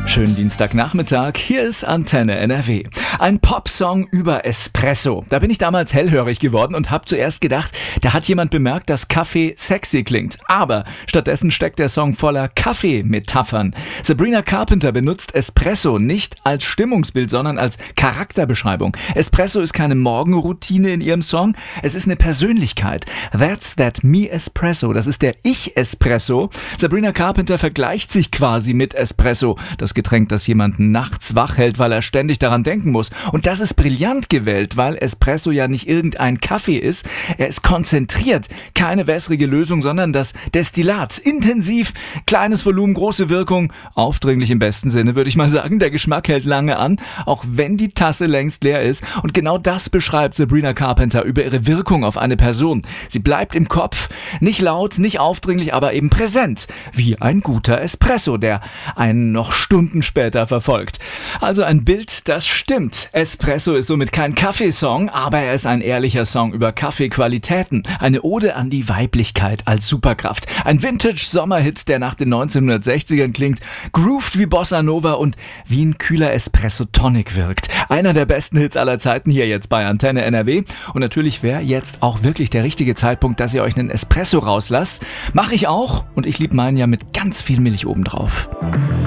Schönen Dienstagnachmittag, hier ist Antenne NRW. Ein Popsong über Espresso. Da bin ich damals hellhörig geworden und habe zuerst gedacht, da hat jemand bemerkt, dass Kaffee sexy klingt. Aber stattdessen steckt der Song voller Kaffee-Metaphern. Sabrina Carpenter benutzt Espresso nicht als Stimmungsbild, sondern als Charakterbeschreibung. Espresso ist keine Morgenroutine in ihrem Song, es ist eine Persönlichkeit. That's that me Espresso, das ist der Ich-Espresso. Sabrina Carpenter vergleicht sich quasi mit Espresso. Das Getränk, das jemanden nachts wach hält, weil er ständig daran denken muss. Und das ist brillant gewählt, weil Espresso ja nicht irgendein Kaffee ist. Er ist konzentriert. Keine wässrige Lösung, sondern das Destillat. Intensiv, kleines Volumen, große Wirkung. Aufdringlich im besten Sinne, würde ich mal sagen. Der Geschmack hält lange an, auch wenn die Tasse längst leer ist. Und genau das beschreibt Sabrina Carpenter über ihre Wirkung auf eine Person. Sie bleibt im Kopf, nicht laut, nicht aufdringlich, aber eben präsent. Wie ein guter Espresso, der einen noch Stunden später verfolgt. Also ein Bild, das stimmt. Espresso ist somit kein Kaffeesong, aber er ist ein ehrlicher Song über Kaffeequalitäten. Eine Ode an die Weiblichkeit als Superkraft. Ein Vintage-Sommerhit, der nach den 1960ern klingt, grooved wie Bossa Nova und wie ein kühler Espresso Tonic wirkt. Einer der besten Hits aller Zeiten hier jetzt bei Antenne NRW. Und natürlich wäre jetzt auch wirklich der richtige Zeitpunkt, dass ihr euch einen Espresso rauslasst. Mache ich auch und ich liebe meinen ja mit ganz viel Milch obendrauf.